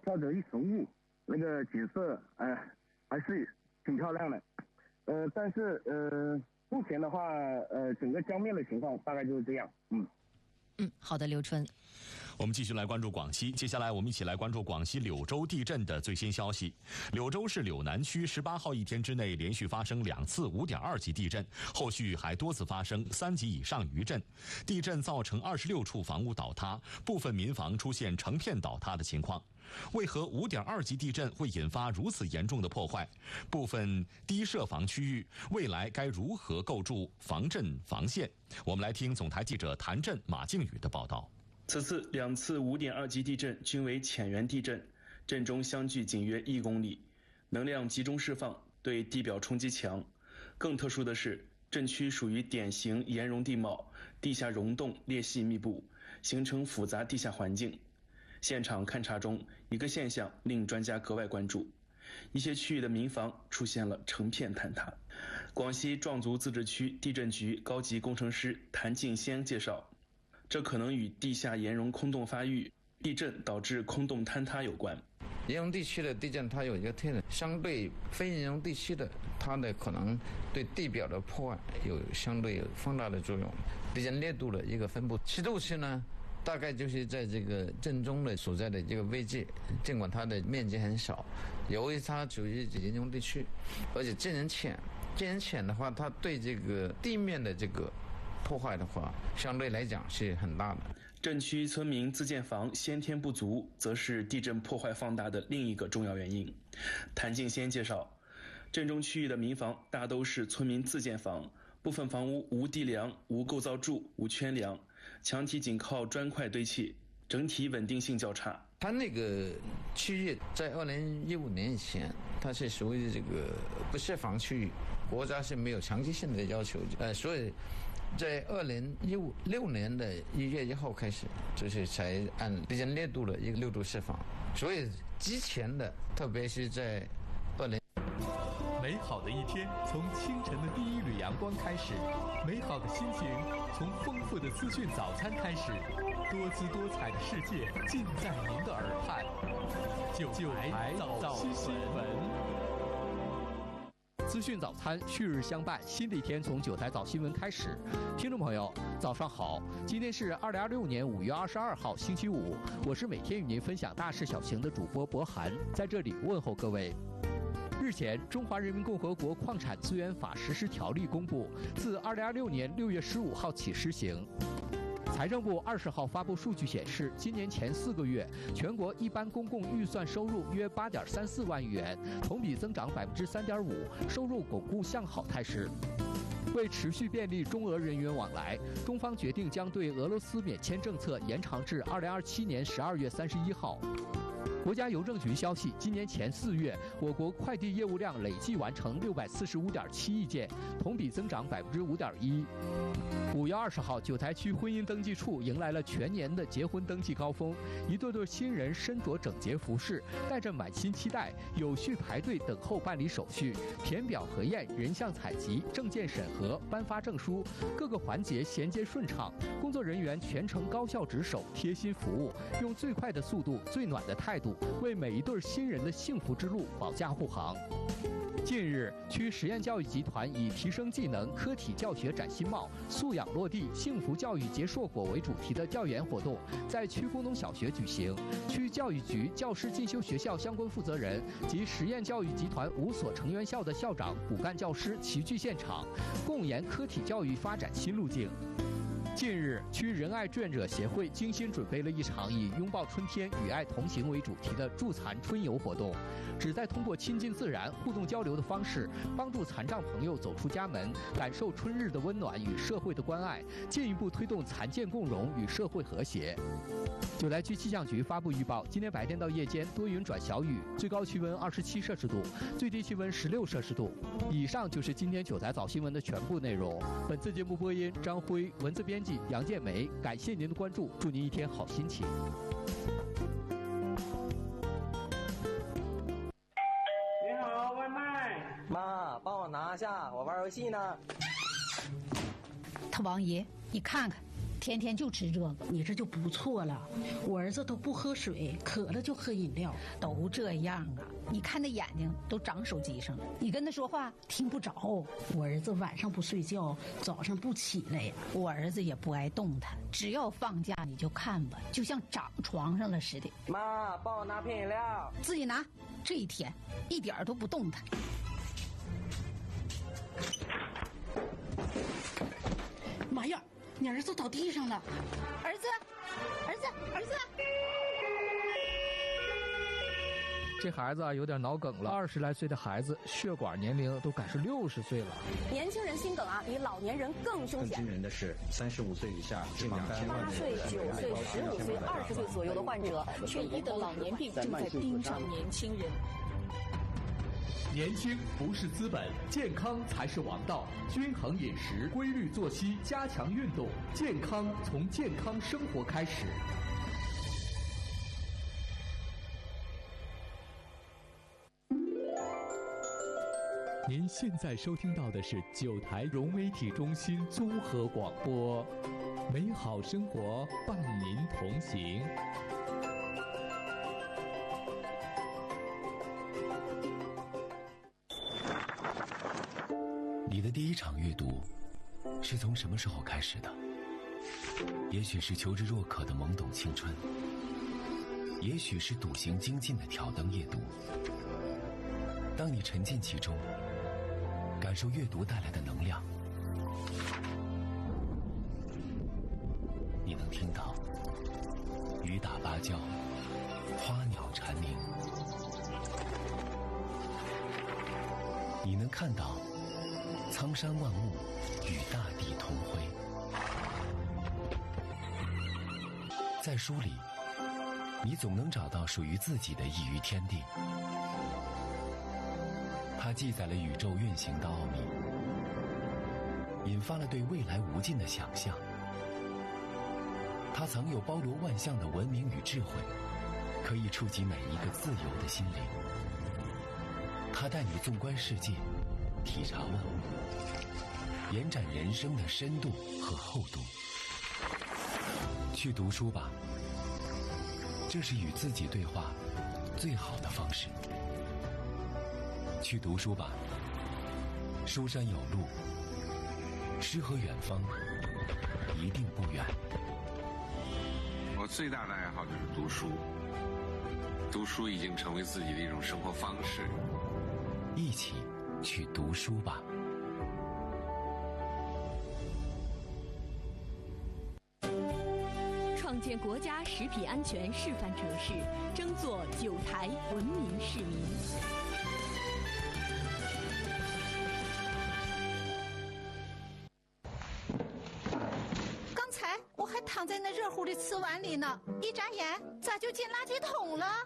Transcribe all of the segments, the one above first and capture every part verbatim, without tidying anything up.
飘着一层雾，那个景色哎、呃、还是挺漂亮的。呃，但是呃目前的话，呃整个江面的情况大概就是这样。嗯嗯，好的，刘春。 我们继续来关注广西，接下来我们一起来关注广西柳州地震的最新消息。柳州市柳南区十八号一天之内连续发生两次五点二级地震，后续还多次发生三级以上余震。地震造成二十六处房屋倒塌，部分民房出现成片倒塌的情况。为何五点二级地震会引发如此严重的破坏？部分低涉防区域未来该如何构筑防震防线？我们来听总台记者谭震、马靖宇的报道。 此次两次五点二级地震均为浅源地震，震中相距仅约一公里，能量集中释放，对地表冲击强。更特殊的是，震区属于典型岩溶地貌，地下溶洞裂隙密布，形成复杂地下环境。现场勘查中，一个现象令专家格外关注，一些区域的民房出现了成片坍塌。广西壮族自治区地震局高级工程师谭敬先介绍，这可能与地下岩溶空洞发育、地震导致空洞坍塌有关。 岩溶地区的地震它有一个特点，相对非岩溶地区的，它的可能对地表的破坏有相对有放大的作用。地震烈度的一个分布，七度区呢，大概就是在这个震中的所在的这个位置，尽管它的面积很小，由于它属于岩溶地区，而且震源浅，震源浅的话，它对这个地面的这个破坏的话，相对来讲是很大的。 震区村民自建房先天不足，则是地震破坏放大的另一个重要原因。谭敬先介绍，震中区域的民房大都是村民自建房，部分房屋无地梁、无构造柱、无圈梁，墙体仅靠砖块堆砌，整体稳定性较差。 它那个区域在二零一五年以前，它是属于这个不设防区域，国家是没有长期性的要求，呃，所以在二零一五六年的一月一号开始，就是才按地震烈度的一个六度设防，所以之前的，特别是在二零。 美好的一天从清晨的第一缕阳光开始，美好的心情从丰富的资讯早餐开始，多姿多彩的世界尽在您的耳畔。九台早新闻，资讯早餐旭日相伴，新的一天从九台早新闻开始。听众朋友，早上好，今天是二零二六年五月二十二号星期五，我是每天与您分享大事小情的主播博涵，在这里问候各位。日前，《中华人民共和国矿产资源法实施条例》公布，自二零二六年六月十五号起施行。财政部二十号发布数据显示，今年前四个月，全国一般公共预算收入约八点三四万亿元，同比增长百分之三点五，收入巩固向好态势。为持续便利中俄人员往来，中方决定将对俄罗斯免签政策延长至二零二七年十二月三十一号。国家邮政局消息，今年前四月，我国快递业务量累计完成六百四十五点七亿件，同比增长百分之五点一。五月二十号，九台区婚姻登记处迎来了全年的结婚登记高峰，一对对新人身着整洁服饰，带着满心期待，有序排队等候办理手续，填表核验、人像采集、证件审核、颁发证书，各个环节衔接顺畅，工作人员全程高效值守、贴心服务，用最快的速度、最暖的态度，为每一对新人的幸福之路保驾护航。近日，区实验教育集团以提升技能、科体教学展新貌、素养落地、幸福教育结硕果为主题的教研活动在区工农小学举行。区教育局教师进修学校相关负责人及实验教育集团五所成员校的校长、骨干教师齐聚现场，共研科体教育发展新路径。近日，区仁爱志愿者协会精心准备了一场以拥抱春天、与爱同行为主题的助残春游活动，旨在通过亲近自然、互动交流的方式，帮助残障朋友走出家门，感受春日的温暖与社会的关爱，进一步推动残健共融与社会和谐。九台区气象局发布预报，今天白天到夜间多云转小雨，最高气温二十七摄氏度，最低气温十六摄氏度。以上就是今天九台早新闻的全部内容。本次节目播音张辉，文字编辑杨建梅，感谢您的关注，祝您一天好心情。 你好，外卖。 妈，帮我拿下，我玩游戏呢。 他王爷，你看看。 天天就吃这个，你这就不错了。我儿子都不喝水，渴了就喝饮料， 都这样啊！你看那眼睛都长手机上了，你跟他说话听不着。 我儿子晚上不睡觉，早上不起来呀。 我儿子也不爱动弹，只要放假你就看吧，就像长床上了似的。 妈，帮我拿瓶饮料。 自己拿。这一天一点都不动弹。 妈呀！你儿子倒地上了！ 儿子，儿子，儿子！ 这孩子啊有点脑梗了，二十来岁的孩子，血管年龄都赶是六十岁了。 年轻人心梗啊，比老年人更凶险。 更惊人的是，三十五岁以下近两千万。 八岁、九岁、十五岁、二十岁左右的患者，缺一的老年病正在盯上年轻人。 年轻不是资本，健康才是王道。均衡饮食、规律作息、加强运动，健康从健康生活开始。您现在收听到的是九台融媒体中心综合广播，美好生活伴您同行。 你的第一场阅读是从什么时候开始的？也许是求知若渴的懵懂青春，也许是笃行精进的挑灯夜读。当你沉浸其中，感受阅读带来的能量，你能听到雨打芭蕉，花鸟蝉鸣，你能看到苍山万物与大地同辉。在书里，你总能找到属于自己的一隅天地。它记载了宇宙运行的奥秘，引发了对未来无尽的想象。它藏有包罗万象的文明与智慧，可以触及每一个自由的心灵。它带你纵观世界，体察万物，延展人生的深度和厚度。去读书吧，这是与自己对话最好的方式。去读书吧，书山有路，诗和远方一定不远。 我最大的爱好就是读书，读书已经成为自己的一种生活方式。 一起去读书吧。 创建国家食品安全示范城市，争做九台文明市民。 刚才我还躺在那热乎的瓷碗里呢，一眨眼咋就进垃圾桶了？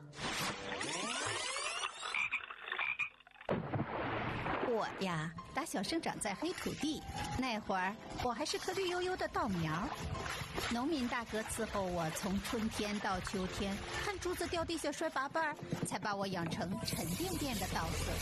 我呀，打小生长在黑土地，那会儿我还是颗绿油油的稻苗。农民大哥伺候我从春天到秋天，看竹子掉地下摔八瓣，才把我养成沉甸甸的稻穗。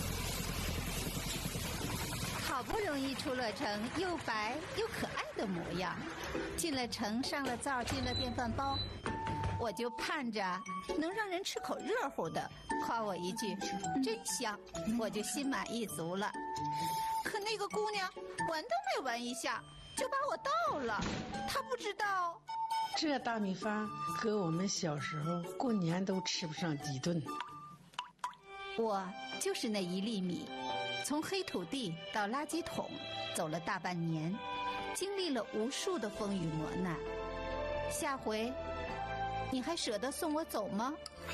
好不容易出了城，又白又可爱的模样，进了城，上了灶，进了电饭煲，我就盼着能让人吃口热乎的，夸我一句真香，我就心满意足了。可那个姑娘闻都没闻一下就把我倒了，她不知道这大米饭搁我们小时候过年都吃不上几顿。 我就是那一粒米，从黑土地到垃圾桶走了大半年，经历了无数的风雨磨难。下回你还舍得送我走吗？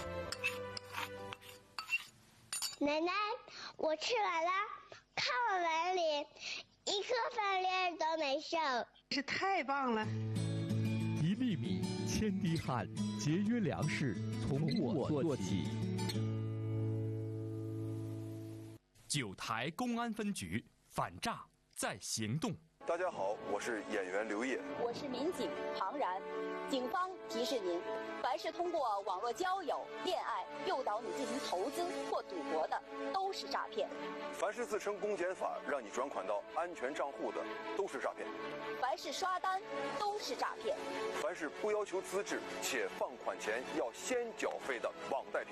奶奶，我吃完了，看我碗里一颗饭粒儿都没剩， 这太棒了！ 一粒米，千滴汗，节约粮食，从我做起。 九台公安分局反诈在行动。 大家好，我是演员刘烨。 我是民警庞然。警方提示您，凡是通过网络交友、恋爱诱导你进行投资或赌赌博的都是诈骗。 凡是自称公检法让你转款到安全账户的都是诈骗。 凡是刷单都是诈骗。 凡是不要求资质且放款前要先缴费的网贷平台